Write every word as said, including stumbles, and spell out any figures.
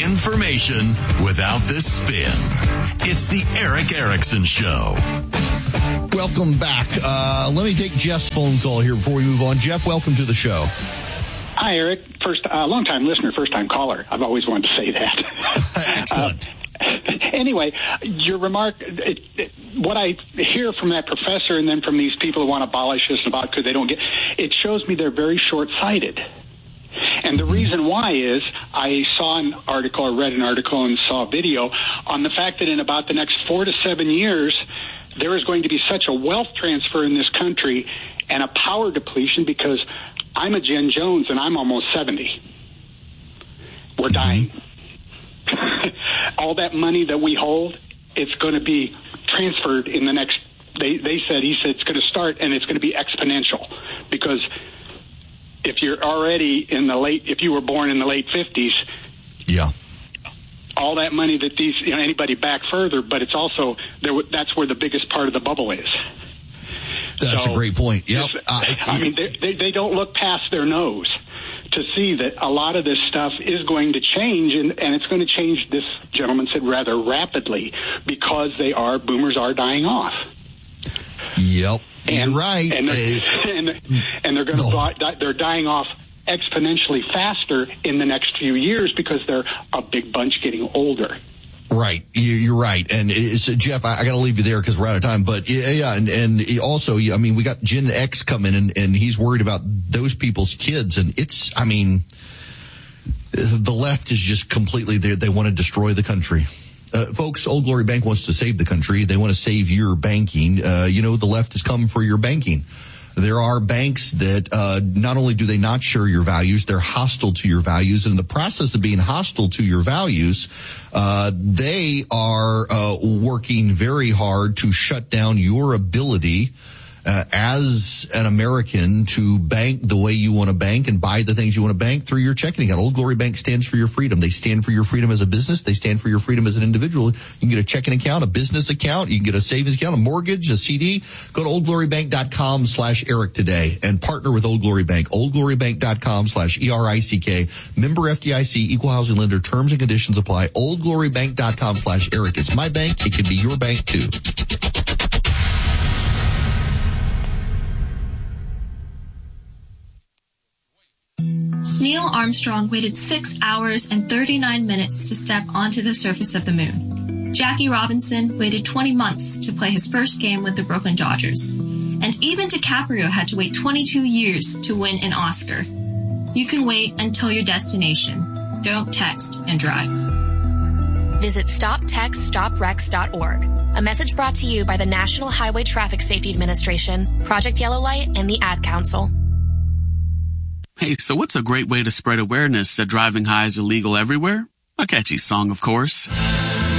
Information without the spin. It's the Erick Erickson Show. Welcome back. Uh, let me take Jeff's phone call here before we move on. Jeff, welcome to the show. Hi, Eric. First, uh, long-time listener, first-time caller. I've always wanted to say that. Excellent. Uh, anyway, your remark, it, it, what I hear from that professor and then from these people who want to abolish this about because they don't get, it shows me they're very short-sighted. And the reason why is I saw an article, or read an article and saw a video on the fact that in about the next four to seven years, there is going to be such a wealth transfer in this country and a power depletion because I'm a Jen Jones and I'm almost seventy. We're dying. All that money that we hold, it's going to be transferred in the next, they, they said, he said it's going to start and it's going to be exponential because if you're already in the late, if you were born in the late fifties, yeah, all that money that these, you know, anybody back further, but it's also, there. That's where the biggest part of the bubble is. That's so, a great point. Yep. Just, I, I mean, they, they, they don't look past their nose to see that a lot of this stuff is going to change, and, and it's going to change, this gentleman said, rather rapidly because they are, boomers are dying off. Yep. And, You're right. And they're, and, and they're going to oh. die, they're dying off exponentially faster in the next few years because they're a big bunch getting older. Right. You're right. And it's, Jeff, I, I got to leave you there because we're out of time. But yeah, and, and also, I mean, we got Gen X coming and, and he's worried about those people's kids. And it's, I mean, the left is just completely there. They want to destroy the country. Uh, folks, Old Glory Bank wants to save the country. They want to save your banking. Uh, you know, the left has come for your banking. There are banks that uh, not only do they not share your values, they're hostile to your values. And in the process of being hostile to your values, uh, they are uh, working very hard to shut down your ability Uh, as an American to bank the way you want to bank and buy the things you want to bank through your checking account. Old Glory Bank stands for your freedom. They stand for your freedom as a business. They stand for your freedom as an individual. You can get a checking account, a business account. You can get a savings account, a mortgage, a C D. Go to oldglorybank.com slash Eric today and partner with Old Glory Bank. oldglorybank.com slash E R I C K. Member F D I C, equal housing lender. Terms and conditions apply. oldglorybank.com slash Eric. It's my bank. It can be your bank too. Neil Armstrong waited six hours and thirty-nine minutes to step onto the surface of the moon. Jackie Robinson waited twenty months to play his first game with the Brooklyn Dodgers. And even DiCaprio had to wait twenty-two years to win an Oscar. You can wait until your destination. Don't text and drive. Visit stop text stop wrecks dot org. A message brought to you by the National Highway Traffic Safety Administration, Project Yellow Light, and the Ad Council. Hey, so what's a great way to spread awareness that driving high is illegal everywhere? A catchy song, of course.